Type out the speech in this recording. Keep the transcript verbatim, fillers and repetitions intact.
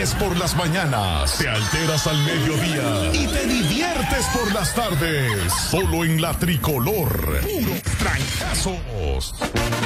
ríes por las mañanas, te alteras al mediodía y te diviertes por las tardes. Solo en la Tricolor. Puros trancazos.